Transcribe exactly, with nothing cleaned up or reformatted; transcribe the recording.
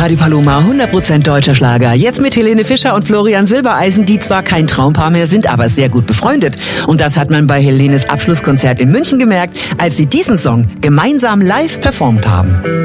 Radio Paloma, hundert Prozent deutscher Schlager. Jetzt mit Helene Fischer und Florian Silbereisen, die zwar kein Traumpaar mehr sind, aber sehr gut befreundet. Und das hat man bei Helenes Abschlusskonzert in München gemerkt, als sie diesen Song gemeinsam live performt haben.